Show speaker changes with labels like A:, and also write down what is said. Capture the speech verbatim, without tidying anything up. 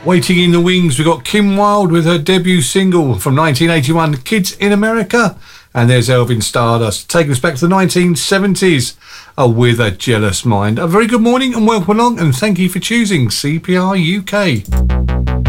A: Waiting in the wings, we've got Kim Wilde with her debut single from nineteen eighty-one, Kids in America. And there's Elvin Stardust, taking us back to the nineteen seventies, uh, With a Jealous Mind. A very good morning and welcome along, and thank you for choosing C P R U K.